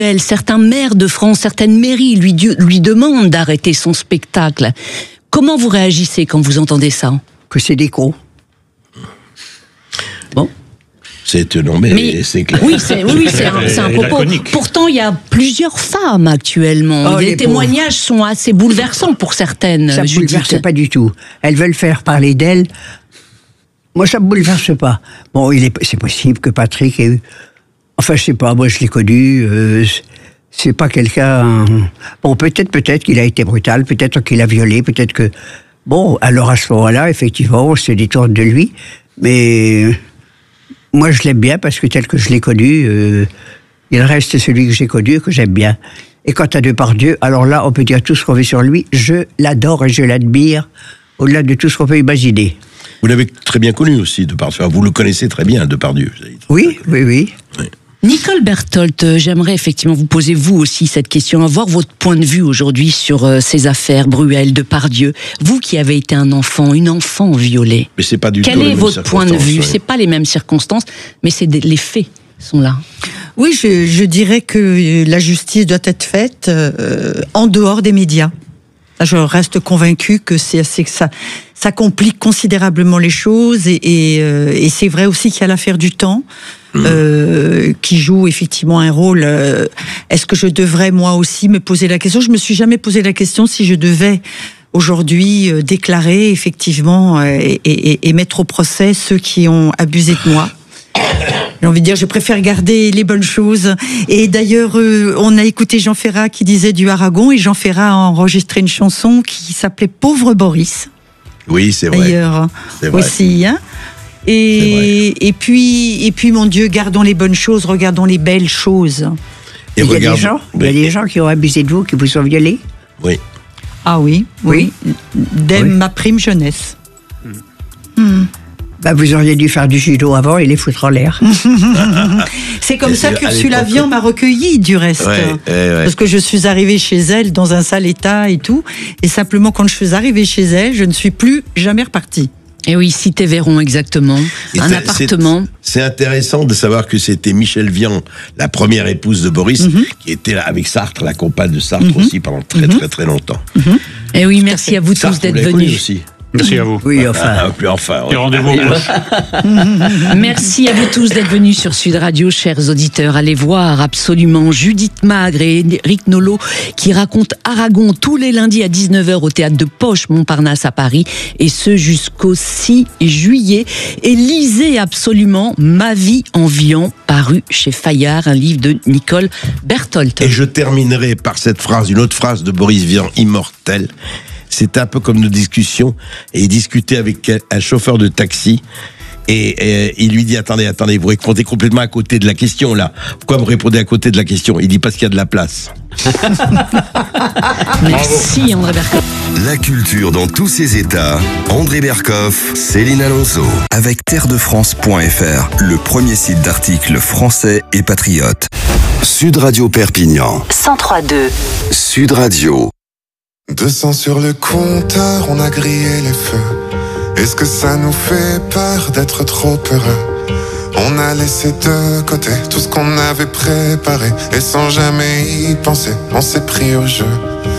Certains maires de France, certaines mairies lui demandent d'arrêter son spectacle. Comment vous réagissez quand vous entendez ça ? Que c'est des cons. Bon. C'est étonnant, mais c'est clair. Oui, c'est un propos. Laconique. Pourtant, il y a plusieurs femmes actuellement. Les témoignages sont assez bouleversants pour certaines. Ça ne bouleverse pas du tout. Elles veulent faire parler d'elles. Moi, ça ne me bouleverse pas. Bon, c'est possible que Patrick ait eu... Enfin, je sais pas, moi je l'ai connu, c'est pas quelqu'un... Bon, peut-être qu'il a été brutal, peut-être qu'il a violé, peut-être que... Bon, alors à ce moment-là, effectivement, on se détourne de lui, mais moi je l'aime bien parce que tel que je l'ai connu, il reste celui que j'ai connu et que j'aime bien. Et quant à Depardieu, alors là, on peut dire tout ce qu'on veut sur lui, je l'adore et je l'admire, au-delà de tout ce qu'on peut imaginer. Vous l'avez très bien connu aussi, Depardieu. Vous le connaissez très bien, Depardieu. Oui. Nicole Berthold, j'aimerais effectivement vous poser vous aussi cette question, avoir votre point de vue aujourd'hui sur ces affaires, Bruel, Depardieu. Vous qui avez été une enfant violée. Mais c'est pas du Quel tout est votre point de vue ? C'est pas les mêmes circonstances, mais les faits sont là. Oui, je dirais que la justice doit être faite en dehors des médias. Je reste convaincue que ça complique considérablement les choses et c'est vrai aussi qu'il y a l'affaire du temps qui joue effectivement un rôle. Est-ce que je devrais moi aussi me poser la question ? Je me suis jamais posé la question si je devais aujourd'hui déclarer effectivement et mettre au procès ceux qui ont abusé de moi. J'ai envie de dire, je préfère garder les bonnes choses. Et d'ailleurs, on a écouté Jean Ferrat qui disait du Aragon, et Jean Ferrat a enregistré une chanson qui s'appelait Pauvre Boris. Oui, c'est vrai. D'ailleurs, aussi. Hein. Et puis, mon Dieu, gardons les bonnes choses, regardons les belles choses. Il y a des gens qui ont abusé de vous, qui vous ont violé ? Oui. Ah oui. Dès ma prime jeunesse. Vous auriez dû faire du judo avant et les foutre en l'air. C'est comme ça qu'Ursula Vian m'a recueilli, du reste. Parce que je suis arrivée chez elle dans un sale état et tout. Et simplement, quand je suis arrivée chez elle, je ne suis plus jamais repartie. Et oui, Cité Véron, exactement. Un appartement. C'est intéressant de savoir que c'était Michel Vian, la première épouse de Boris, qui était là avec Sartre, la compagne de Sartre aussi, pendant très très très longtemps. Et oui, merci à vous tous d'être venus. Aussi. Merci à vous. Oui, enfin. Et rendez-vous. Merci à vous tous d'être venus sur Sud Radio, chers auditeurs. Allez voir absolument Judith Magre et Eric Nolot qui racontent Aragon tous les lundis à 19h au théâtre de Poche Montparnasse à Paris, et ce jusqu'au 6 juillet. Et lisez absolument Ma vie en Vian, paru chez Fayard, un livre de Nicole Berthold. Et je terminerai par cette phrase, une autre phrase de Boris Vian, immortelle. C'est un peu comme nos discussions, et il discutait avec un chauffeur de taxi, et il lui dit, attendez, vous répondez complètement à côté de la question, là. Pourquoi vous répondez à côté de la question ? Il dit, parce qu'il y a de la place. Merci André Berkoff. La culture dans tous ses états. André Berkoff, Céline Alonso. Avec terredefrance.fr, le premier site d'articles français et patriotes. Sud Radio Perpignan. 103.2. Sud Radio. 200 sur le compteur, on a grillé les feux. Est-ce que ça nous fait peur d'être trop heureux ? On a laissé de côté tout ce qu'on avait préparé, et sans jamais y penser, on s'est pris au jeu.